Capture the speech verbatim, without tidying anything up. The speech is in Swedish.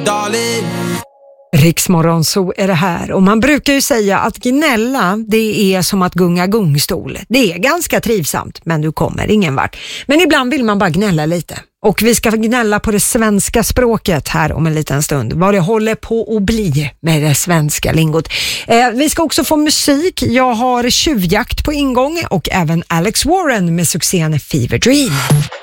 darling. Riksmorgon så är det här, och man brukar ju säga att gnälla, det är som att gunga gungstol. Det är ganska trivsamt, men du kommer ingen vart. Men ibland vill man bara gnälla lite. Och vi ska gnälla på det svenska språket här om en liten stund. Vad det håller på att bli med det svenska lingot. Eh, vi ska också få musik. Jag har Tjuvjakt på ingång och även Alex Warren med succén Fever Dream.